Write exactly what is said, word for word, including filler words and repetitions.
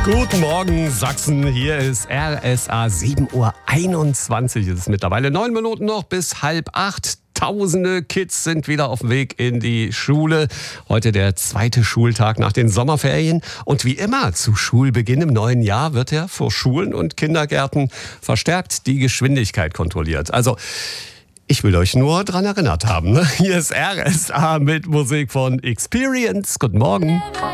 Guten Morgen, Sachsen. Hier ist R S A. sieben Uhr einundzwanzig ist es mittlerweile. Neun Minuten noch bis halb acht. Tausende Kids sind wieder auf dem Weg in die Schule. Heute der zweite Schultag nach den Sommerferien. Und wie immer zu Schulbeginn im neuen Jahr wird ja vor Schulen und Kindergärten verstärkt die Geschwindigkeit kontrolliert. Also ich will euch nur dran erinnert haben. Ne? Hier ist R S A mit Musik von Experience. Guten Morgen.